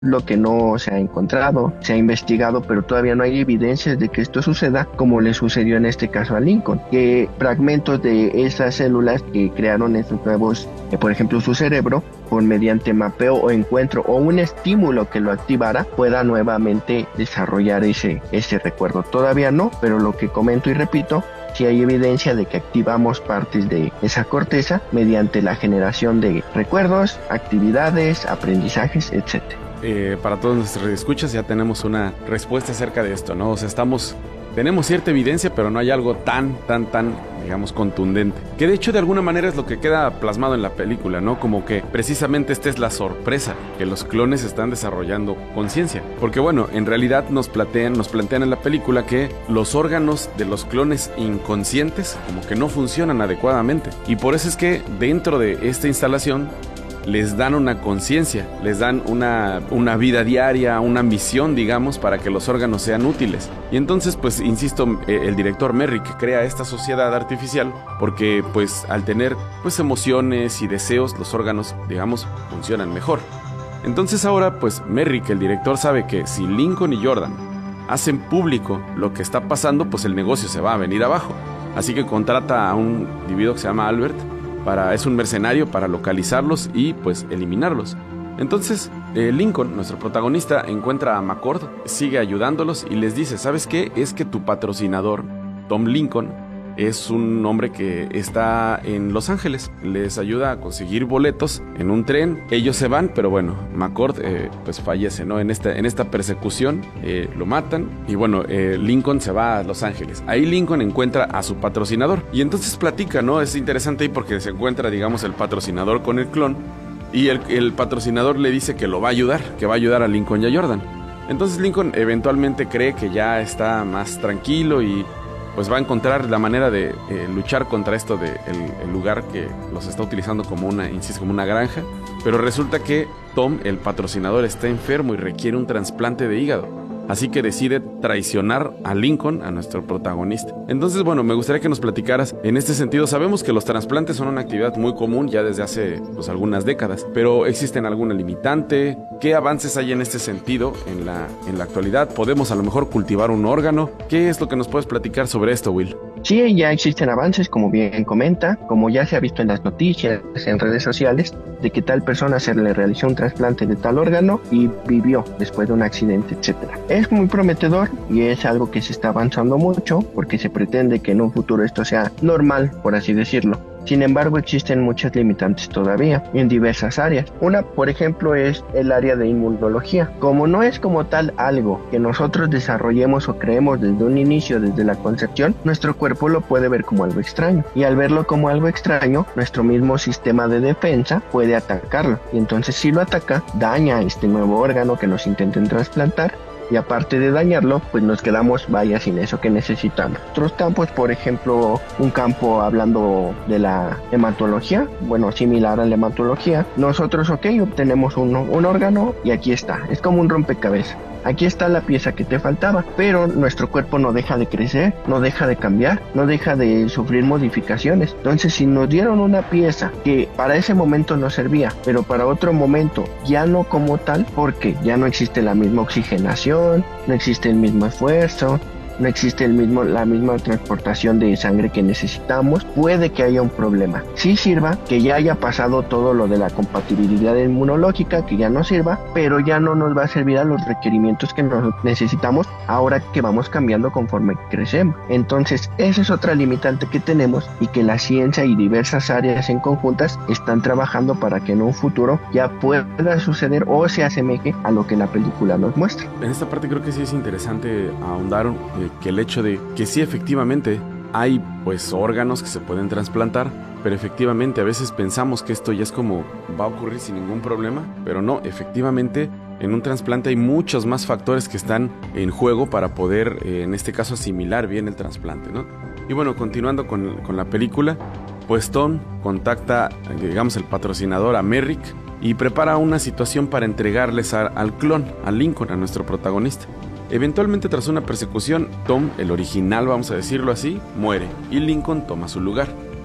lo que no se ha encontrado, se ha investigado, pero todavía no hay evidencias de que esto suceda, como le sucedió en este caso a Lincoln, que fragmentos de esas células que crearon esos nuevos, por ejemplo, su cerebro, por mediante mapeo o encuentro o un estímulo que lo activara, pueda nuevamente desarrollar ese recuerdo. Todavía no, pero lo que comento y repito, sí hay evidencia de que activamos partes de esa corteza mediante la generación de recuerdos, actividades, aprendizajes, etcétera. Para todos nuestros escuchas ya tenemos una respuesta acerca de esto, ¿no? O sea, tenemos cierta evidencia, pero no hay algo tan, digamos, contundente. Que de hecho de alguna manera es lo que queda plasmado en la película, ¿no? Como que precisamente esta es la sorpresa, que los clones están desarrollando conciencia. Porque bueno, en realidad nos plantean en la película que los órganos de los clones inconscientes como que no funcionan adecuadamente. Y por eso es que dentro de esta instalación les dan una conciencia, les dan una vida diaria, una misión, digamos, para que los órganos sean útiles. Y entonces, pues, insisto, el director Merrick crea esta sociedad artificial porque, pues, al tener, pues, emociones y deseos, los órganos, digamos, funcionan mejor. Entonces ahora, pues, Merrick, el director, sabe que si Lincoln y Jordan hacen público lo que está pasando, pues el negocio se va a venir abajo. Así que contrata a un individuo que se llama Albert, es un mercenario para localizarlos y pues eliminarlos. Entonces Lincoln, nuestro protagonista, encuentra a McCord, sigue ayudándolos y les dice: ¿sabes qué? Es que tu patrocinador, Tom Lincoln, es un hombre que está en Los Ángeles, les ayuda a conseguir boletos en un tren. Ellos se van, pero bueno, McCord pues fallece, ¿no? En esta persecución lo matan y bueno, Lincoln se va a Los Ángeles. Ahí Lincoln encuentra a su patrocinador y entonces platica, ¿no? Es interesante ahí porque se encuentra, digamos, el patrocinador con el clon y el patrocinador le dice que lo va a ayudar, que va a ayudar a Lincoln y a Jordan. Entonces Lincoln eventualmente cree que ya está más tranquilo y pues va a encontrar la manera de luchar contra esto de el lugar que los está utilizando como una granja. Pero resulta que Tom, el patrocinador, está enfermo y requiere un trasplante de hígado. Así que decide traicionar a Lincoln, a nuestro protagonista. Entonces, bueno, me gustaría que nos platicaras en este sentido. Sabemos que los trasplantes son una actividad muy común ya desde hace pues algunas décadas, pero ¿existen alguna limitante? ¿Qué avances hay en este sentido en la actualidad? ¿Podemos a lo mejor cultivar un órgano? ¿Qué es lo que nos puedes platicar sobre esto, Will? Sí, ya existen avances, como bien comenta, como ya se ha visto en las noticias, en redes sociales, de que tal persona se le realizó un trasplante de tal órgano y vivió después de un accidente, etcétera. Es muy prometedor y es algo que se está avanzando mucho porque se pretende que en un futuro esto sea normal, por así decirlo. Sin embargo, existen muchas limitantes todavía en diversas áreas. Una, por ejemplo, es el área de inmunología. Como no es como tal algo que nosotros desarrollemos o creemos desde un inicio, desde la concepción, nuestro cuerpo lo puede ver como algo extraño. Y al verlo como algo extraño, nuestro mismo sistema de defensa puede atacarlo. Y entonces, si lo ataca, daña este nuevo órgano que nos intenten trasplantar. Y aparte de dañarlo, pues nos quedamos, sin eso que necesitamos. Otros campos, por ejemplo, un campo hablando de la hematología, similar a la hematología. Nosotros, obtenemos un órgano y aquí está. Es como un rompecabezas. Aquí está la pieza que te faltaba, pero nuestro cuerpo no deja de crecer, no deja de cambiar, no deja de sufrir modificaciones. Entonces, si nos dieron una pieza que para ese momento nos servía, pero para otro momento ya no como tal, porque ya no existe la misma oxigenación, no existe el mismo esfuerzo, no existe la misma transportación de sangre que necesitamos, puede que haya un problema. Sí sirva que ya haya pasado todo lo de la compatibilidad inmunológica, que ya no sirva, pero ya no nos va a servir a los requerimientos que necesitamos ahora que vamos cambiando conforme crecemos. Entonces, esa es otra limitante que tenemos y que la ciencia y diversas áreas en conjuntas están trabajando para que en un futuro ya pueda suceder o se asemeje a lo que la película nos muestra. En esta parte creo que sí es interesante ahondar que el hecho de que sí efectivamente hay pues órganos que se pueden trasplantar, pero efectivamente a veces pensamos que esto ya es como va a ocurrir sin ningún problema, pero no, efectivamente en un trasplante hay muchos más factores que están en juego para poder en este caso asimilar bien el trasplante, ¿no? Y bueno, continuando con la película, pues Tom contacta, digamos, el patrocinador a Merrick y prepara una situación para entregarles al clon, a Lincoln, a nuestro protagonista. Eventualmente, tras una persecución, Tom, el original, vamos a decirlo así, muere y Lincoln toma su lugar.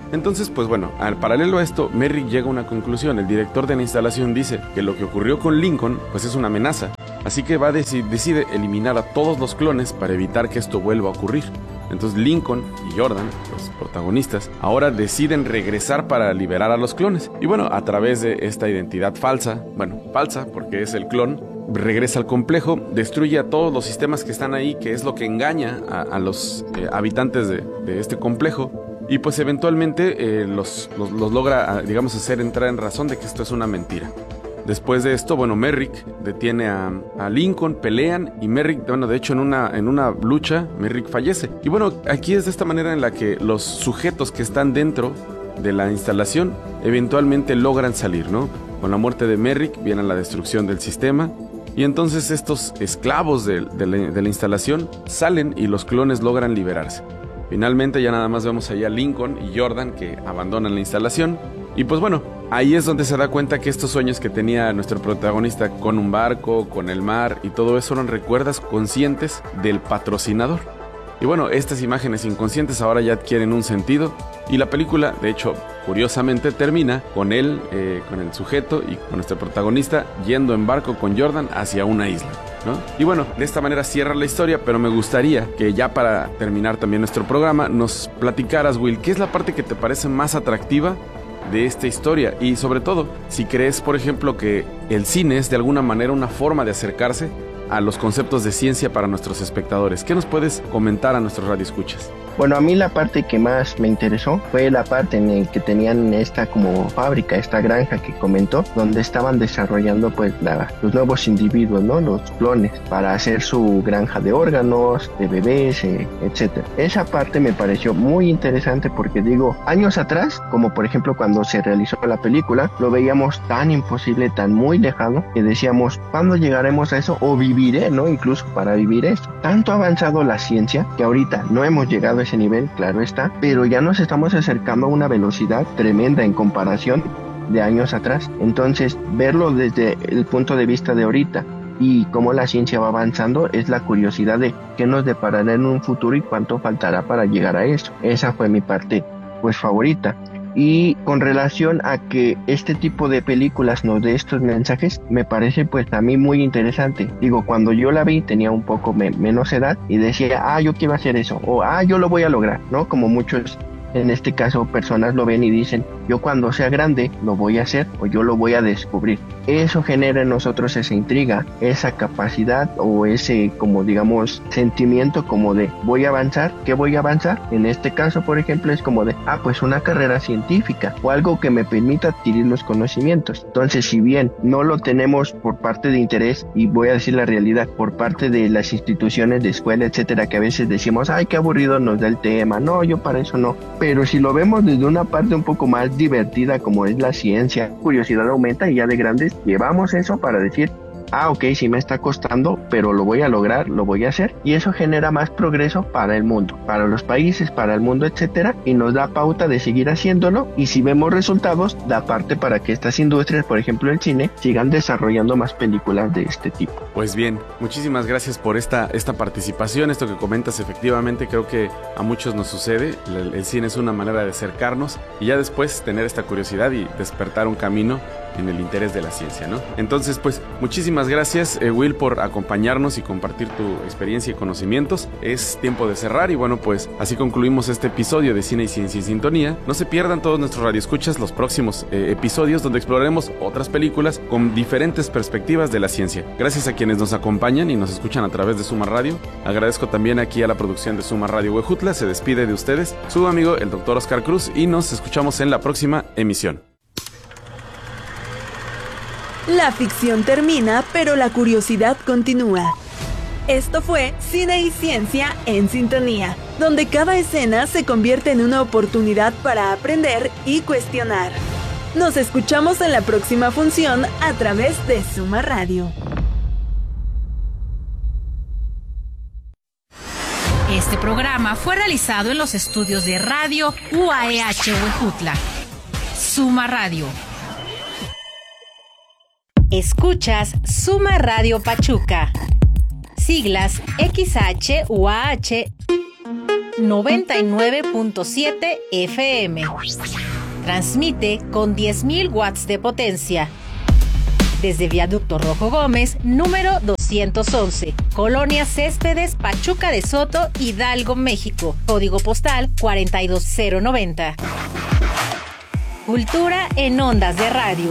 Entonces, pues bueno, al paralelo a esto, Merrick llega a una conclusión. El director de la instalación dice que lo que ocurrió con Lincoln, pues es una amenaza. Así que decide eliminar a todos los clones para evitar que esto vuelva a ocurrir. Entonces Lincoln y Jordan, los protagonistas, ahora deciden regresar para liberar a los clones. Y bueno, a través de esta identidad falsa porque es el clon, regresa al complejo, destruye a todos los sistemas que están ahí, que es lo que engaña a los habitantes de este complejo. Y pues eventualmente los logra, digamos, hacer entrar en razón de que esto es una mentira. Después de esto, bueno, Merrick detiene a Lincoln, pelean y Merrick, bueno, de hecho en una lucha, Merrick fallece. Y bueno, aquí es de esta manera en la que los sujetos que están dentro de la instalación eventualmente logran salir, ¿no? Con la muerte de Merrick viene la destrucción del sistema y entonces estos esclavos de la instalación salen y los clones logran liberarse. Finalmente ya nada más vemos allá a Lincoln y Jordan que abandonan la instalación. Y pues bueno, ahí es donde se da cuenta que estos sueños que tenía nuestro protagonista con un barco, con el mar y todo eso eran recuerdos conscientes del patrocinador. Y bueno, estas imágenes inconscientes ahora ya adquieren un sentido y la película, de hecho, curiosamente termina con él, con el sujeto y con nuestro protagonista yendo en barco con Jordan hacia una isla, ¿no? Y bueno, de esta manera cierra la historia, pero me gustaría que ya para terminar también nuestro programa nos platicaras, Will, ¿qué es la parte que te parece más atractiva de esta historia? Y sobre todo, si crees, por ejemplo, que el cine es de alguna manera una forma de acercarse a los conceptos de ciencia para nuestros espectadores. ¿Qué nos puedes comentar a nuestros radioescuchas? Bueno, a mí la parte que más me interesó fue la parte en la que tenían esta como fábrica, esta granja que comentó, donde estaban desarrollando pues los nuevos individuos, ¿no? Los clones, para hacer su granja de órganos, de bebés, etcétera. Esa parte me pareció muy interesante porque digo, años atrás, como por ejemplo cuando se realizó la película, lo veíamos tan imposible, tan muy lejano, que decíamos, ¿cuándo llegaremos a eso? O viviré, ¿no? Incluso para vivir esto. Tanto ha avanzado la ciencia que ahorita no hemos llegado a ese nivel, claro está, pero ya nos estamos acercando a una velocidad tremenda en comparación de años atrás. Entonces, verlo desde el punto de vista de ahorita y cómo la ciencia va avanzando es la curiosidad de qué nos deparará en un futuro y cuánto faltará para llegar a eso. Esa fue mi parte, pues, favorita. Y con relación a que este tipo de películas nos dé estos mensajes, me parece pues a mí muy interesante. Digo, cuando yo la vi tenía un poco menos edad y decía, yo quiero hacer eso, o yo lo voy a lograr, ¿no? Como muchos, en este caso, personas lo ven y dicen, yo cuando sea grande lo voy a hacer o yo lo voy a descubrir. Eso genera en nosotros esa intriga, esa capacidad o ese, como digamos, sentimiento como de voy a avanzar. ¿Qué voy a avanzar? En este caso, por ejemplo, es como de, pues una carrera científica o algo que me permita adquirir los conocimientos. Entonces, si bien no lo tenemos por parte de interés, y voy a decir la realidad, por parte de las instituciones de escuela, etcétera, que a veces decimos, qué aburrido nos da el tema, no, yo para eso no. Pero si lo vemos desde una parte un poco más divertida como es la ciencia, curiosidad aumenta y ya de grandes llevamos eso para decir, ok, sí me está costando, pero lo voy a lograr, lo voy a hacer, y eso genera más progreso para el mundo, para los países, para el mundo, etcétera, y nos da pauta de seguir haciéndolo, y si vemos resultados, da parte para que estas industrias, por ejemplo el cine, sigan desarrollando más películas de este tipo. Pues bien, muchísimas gracias por esta participación, esto que comentas, efectivamente creo que a muchos nos sucede, el cine es una manera de acercarnos, y ya después tener esta curiosidad y despertar un camino en el interés de la ciencia, ¿no? Entonces, pues, muchísimas gracias, Will, por acompañarnos y compartir tu experiencia y conocimientos. Es tiempo de cerrar y bueno, pues, así concluimos este episodio de Cine y Ciencia y Sintonía. No se pierdan todos nuestros radioescuchas los próximos episodios donde exploraremos otras películas con diferentes perspectivas de la ciencia. Gracias a quienes nos acompañan y nos escuchan a través de Suma Radio. Agradezco también aquí a la producción de Suma Radio Huejutla. Se despide de ustedes su amigo, el Dr. Oscar Cruz, y nos escuchamos en la próxima emisión. La ficción termina, pero la curiosidad continúa. Esto fue Cine y Ciencia en Sintonía, donde cada escena se convierte en una oportunidad para aprender y cuestionar. Nos escuchamos en la próxima función a través de Suma Radio. Este programa fue realizado en los estudios de Radio UAEH Huejutla. Suma Radio. Escuchas Suma Radio Pachuca. Siglas XH-UAH. 99.7 FM. Transmite con 10.000 watts de potencia. Desde Viaducto Rojo Gómez, número 211, Colonia Céspedes, Pachuca de Soto, Hidalgo, México. Código postal 42090. Cultura en ondas de radio.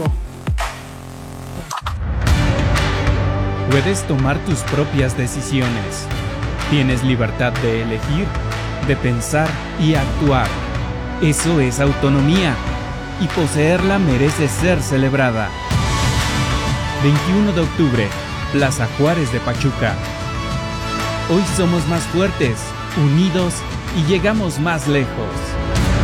Puedes tomar tus propias decisiones. Tienes libertad de elegir, de pensar y actuar. Eso es autonomía, y poseerla merece ser celebrada. 21 de octubre, Plaza Juárez de Pachuca. Hoy somos más fuertes, unidos y llegamos más lejos.